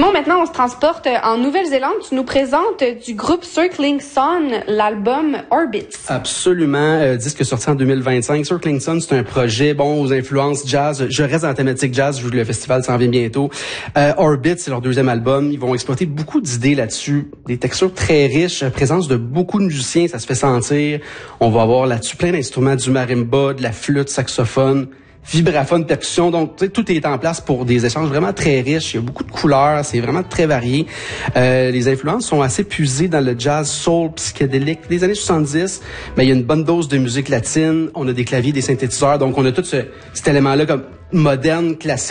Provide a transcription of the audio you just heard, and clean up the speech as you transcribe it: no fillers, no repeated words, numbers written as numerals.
Simon, maintenant, on se transporte en Nouvelle-Zélande. Tu nous présentes du groupe Circling Sun, l'album Orbits. Absolument. Disque sorti en 2025. Circling Sun, c'est un projet, aux influences jazz. Je reste dans la thématique jazz, vu que le festival s'en vient bientôt. Orbits, c'est leur deuxième album. Ils vont exploiter beaucoup d'idées là-dessus. Des textures très riches, présence de beaucoup de musiciens, ça se fait sentir. On va avoir là-dessus plein d'instruments, du marimba, de la flûte, saxophone, vibraphone, percussion, donc tout est en place pour des échanges vraiment très riches. Il y a beaucoup de couleurs, c'est vraiment très varié. Les influences sont assez puisées dans le jazz soul psychédélique des années 70, mais il y a une bonne dose de musique latine, on a des claviers, des synthétiseurs, donc on a tout cet élément-là comme moderne, classique.